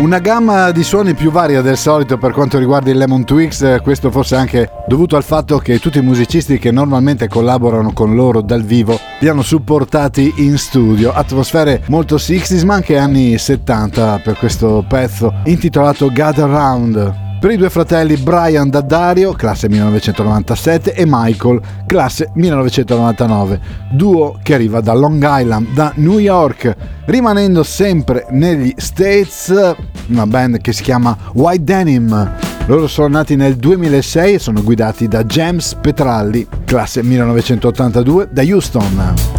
Una gamma di suoni più varia del solito per quanto riguarda il Lemon Twigs, questo forse anche dovuto al fatto che tutti i musicisti che normalmente collaborano con loro dal vivo li hanno supportati in studio. Atmosfere molto 60s ma anche anni 70 per questo pezzo intitolato Gather Round. Per i due fratelli Brian Daddario, classe 1997, e Michael, classe 1999, duo che arriva da Long Island, da New York. Rimanendo sempre negli States, una band che si chiama White Denim. Loro sono nati nel 2006 e sono guidati da James Petralli, classe 1982, da Houston.